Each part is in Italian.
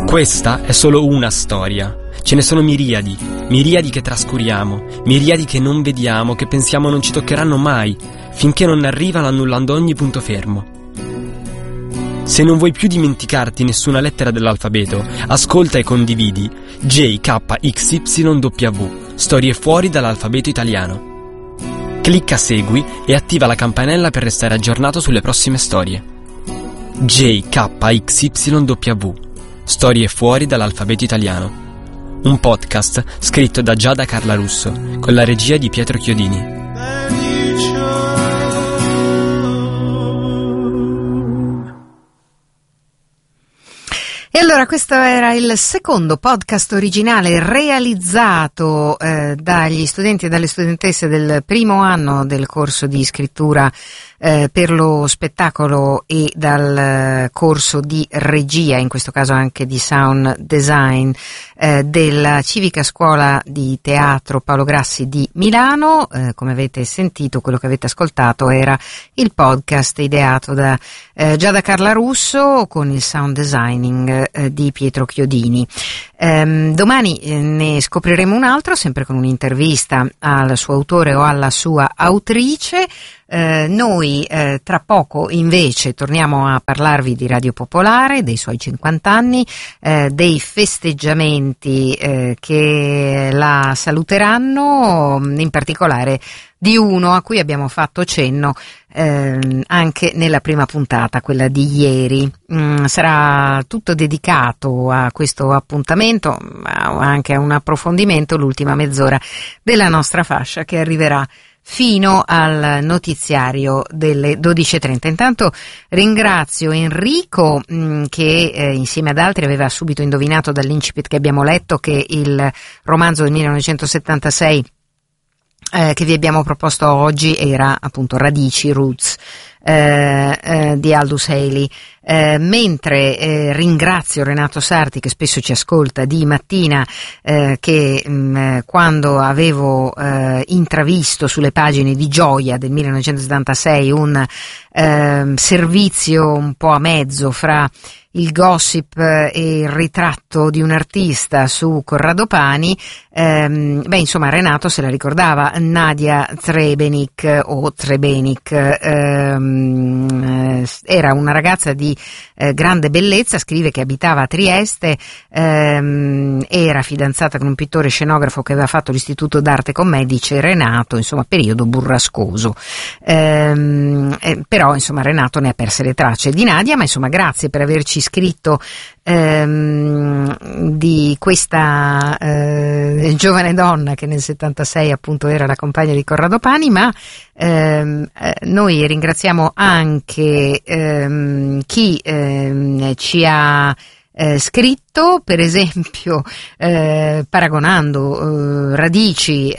Questa è solo una storia. Ce ne sono miriadi, miriadi che trascuriamo, miriadi che non vediamo, che pensiamo non ci toccheranno mai, finché non arrivano annullando ogni punto fermo. Se non vuoi più dimenticarti nessuna lettera dell'alfabeto, ascolta e condividi JKXYW, storie fuori dall'alfabeto italiano. Clicca segui e attiva la campanella per restare aggiornato sulle prossime storie. JKXYW, storie fuori dall'alfabeto italiano. Un podcast scritto da Giada Carla Russo, con la regia di Pietro Chiodini. E allora questo era il secondo podcast originale realizzato dagli studenti e dalle studentesse del primo anno del corso di scrittura per lo spettacolo e dal corso di regia, in questo caso anche di sound design, della Civica Scuola di Teatro Paolo Grassi di Milano. Come avete sentito, quello che avete ascoltato era il podcast ideato da Giada Carla Russo con il sound designing di Pietro Chiodini. Domani ne scopriremo un altro, sempre con un'intervista al suo autore o alla sua autrice. Noi tra poco invece torniamo a parlarvi di Radio Popolare, dei suoi 50 anni, dei festeggiamenti che la saluteranno, in particolare di uno a cui abbiamo fatto cenno anche nella prima puntata, quella di ieri. Sarà tutto dedicato a questo appuntamento, anche a un approfondimento, l'ultima mezz'ora della nostra fascia, che arriverà fino al notiziario delle 12.30. Intanto ringrazio Enrico che insieme ad altri aveva subito indovinato dall'incipit che abbiamo letto che il romanzo del 1976 che vi abbiamo proposto oggi era appunto Radici, Roots, di Aldous Haley, mentre ringrazio Renato Sarti, che spesso ci ascolta di mattina, che quando avevo intravisto sulle pagine di Gioia del 1976 un servizio un po' a mezzo fra il gossip e il ritratto di un artista su Corrado Pani, insomma Renato se la ricordava. Nadia Trebenik o Trebenik era una ragazza di grande bellezza, scrive che abitava a Trieste, era fidanzata con un pittore scenografo che aveva fatto l'istituto d'arte con me, dice Renato, insomma periodo burrascoso, però insomma Renato ne ha perse le tracce di Nadia, ma insomma grazie per averci scritto di questa giovane donna che nel 76 appunto era la compagna di Corrado Pani, ma noi ringraziamo anche chi ci ha scritto, per esempio paragonando Radici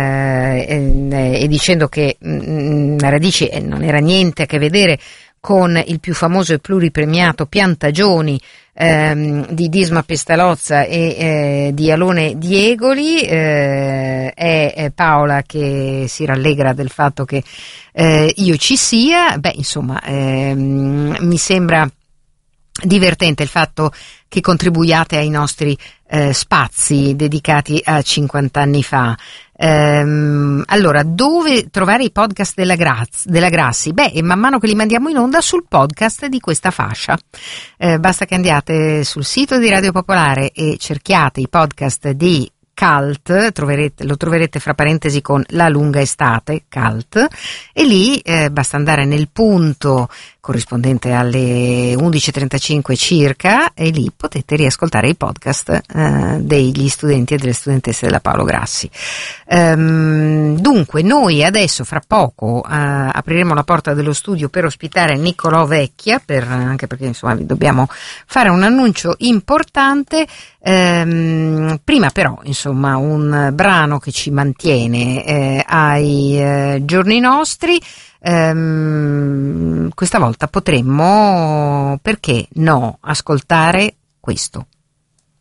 e dicendo che Radici non era niente a che vedere con il più famoso e pluripremiato Piantagioni di Disma Pestalozza e di Alone Diegoli. È Paola che si rallegra del fatto che io ci sia. Mi sembra divertente il fatto che contribuiate ai nostri spazi dedicati a 50 anni fa. Allora, dove trovare i podcast della Grassi? E man mano che li mandiamo in onda sul podcast di questa fascia. Basta che andiate sul sito di Radio Popolare e cerchiate i podcast di Cult, lo troverete fra parentesi con La lunga estate, Cult, e lì basta andare nel punto corrispondente alle 11.35 circa e lì potete riascoltare i podcast degli studenti e delle studentesse della Paolo Grassi. Dunque noi adesso fra poco apriremo la porta dello studio per ospitare Niccolò Vecchia, anche perché insomma dobbiamo fare un annuncio importante. Prima però insomma un brano che ci mantiene ai giorni nostri. Questa volta potremmo, perché no, ascoltare questo.